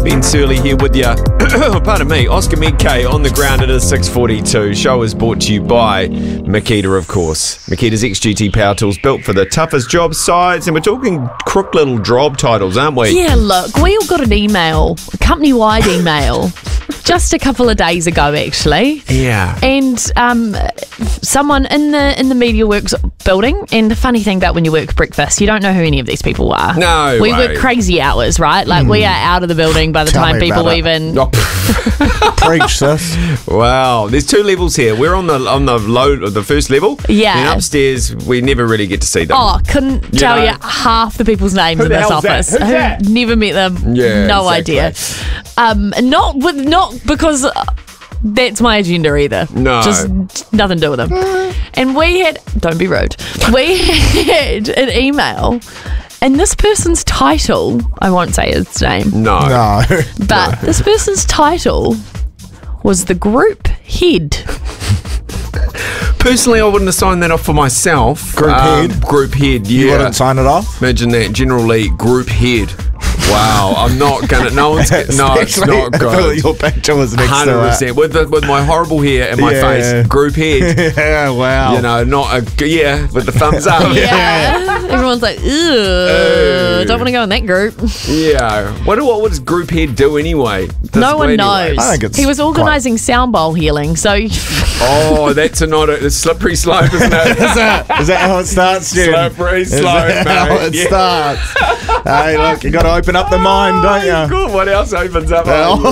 Ben Surley here with you. Pardon me, Oscar Medke on the ground. It is 6:42. Show is brought to you by Makita, of course. Makita's XGT power tools built for the toughest job sites, and we're talking crook little job titles, aren't we? Yeah, look, we all got an email, a company-wide email, just a couple of days ago, actually. Yeah. And someone in the Media Works building, and the funny thing about when you work breakfast, you don't know who any of these people are. No We way. work crazy hours, right? Like, we are out of the building by the Tell time me people about it. even... Oh, Preach, sis. wow. There's two levels here. We're on the first level. Yeah. And upstairs, we never really get to see them. Oh, couldn't tell know. you half the people's names Who in the this hell's that? office. Who's that? Never met them. Yeah, no exactly. idea. Not because that's my agenda either. No. Just nothing to do with them. And we had, don't be rude, we had an email, and this person's title, I won't say his name, No. No. but this person's title was the group head. Personally, I wouldn't have signed that off for myself. Group head? Group head, yeah. You wouldn't sign it off? Imagine that. General Lee, group head. Wow, I'm not gonna. No one's. No, it's not Especially if good. your picture was next to 100%. With my horrible hair and my Yeah. face, group head. it. Yeah, wow. You know, not a yeah with the thumbs up. Yeah. Everyone's like, ew, don't want to go in that group. Yeah. What is group head do anyway? No one knows. I think it's He was organising sound bowl healing, so Oh, that's a slippery slope, isn't it? Is that how it starts, Jim? Slippery Is slope, that how mate. it Yeah. starts? Hey, look, you got to open up the mind, don't you? Good. What else opens up?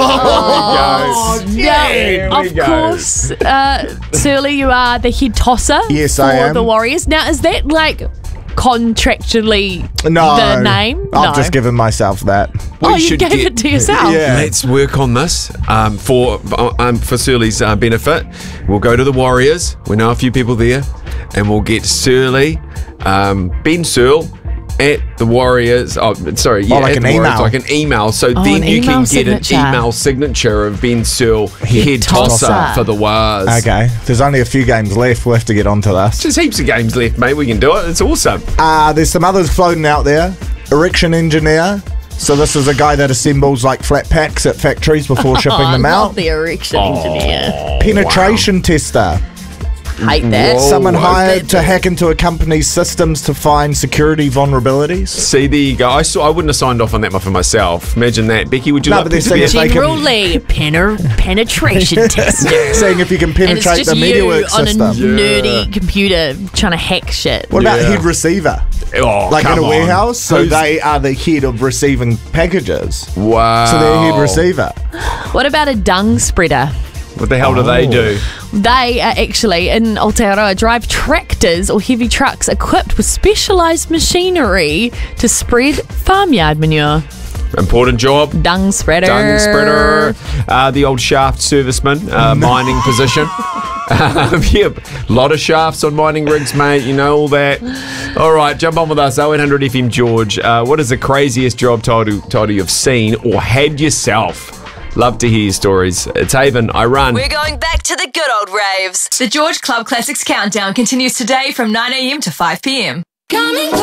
Oh, There we go. yeah, There we of go. course, Surly, you are the head tosser Yes, for I am. the Warriors. Now, is that like contractually No. the name? I've No. just given myself that. We You should gave get- it to yourself. Yeah. Let's work on this for Surly's benefit. We'll go to the Warriors. We know a few people there, and we'll get Surly, Ben Searle, at the Warriors. Oh, sorry, yeah, like at an the Warriors, email. like an email. So then an you can email get signature. an email signature of Ben Searle, head tosser tosser. for the Wars. Okay, there's only a few games left. We'll have to get onto this. Just heaps of games left, mate. We can do it. It's awesome. There's some others floating out there. Erection engineer. So this is a guy that assembles like flat packs at factories before shipping Oh, them not out. the erection engineer. Penetration tester. Hate that. Whoa. Someone hired That- to hack into a company's systems to find security vulnerabilities. See, there you go. I wouldn't have signed off on that one for myself. Imagine that. Becky, would you No, like but me they're to be saying a- if they can- General Lee, penetration tester. Saying if you can And it's penetrate just the you MediaWorks on system. a nerdy computer trying to hack shit. What about Yeah. head receiver? Oh, Like in come a on. warehouse? So Who's- they are the head of receiving packages. Wow. So they're head receiver. What about a dung spreader? What the hell do they do? They are actually in Aotearoa drive tractors or heavy trucks equipped with specialised machinery to spread farmyard manure. Important job. Dung spreader. Dung spreader. The old shaft serviceman, mining position. Yeah, a lot of shafts on mining rigs, mate. You know all that. All right, jump on with us. 0800 FM George. What is the craziest job title you've seen or had yourself? Love to hear your stories. It's Haven. I run. We're going back to the good old raves. The George Club Classics Countdown continues today from 9 a.m. to 5 p.m. Coming